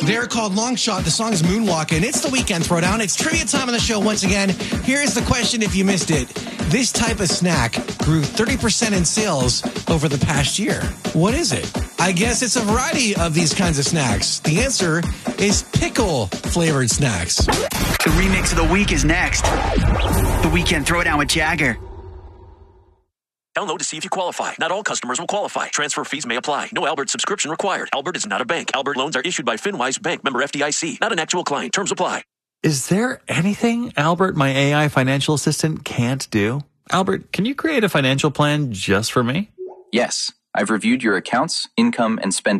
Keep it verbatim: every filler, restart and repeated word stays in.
They're called Long Shot. The song is Moonwalk, and it's the Weekend Throwdown. It's trivia time on the show once again. Here's the question if you missed it. This type of snack grew thirty percent in sales over the past year. What is it? I guess it's a variety of these kinds of snacks. The answer is pickle-flavored snacks. The remix of the week is next. The Weekend Throwdown with Jagger. Download to see if you qualify. Not all customers will qualify. Transfer fees may apply. No Albert subscription required. Albert is not a bank. Albert loans are issued by FinWise Bank, member F D I C. Not an actual client. Terms apply. Is there anything Albert, my A I financial assistant, can't do? Albert, can you create a financial plan just for me? Yes. I've reviewed your accounts, income, and spending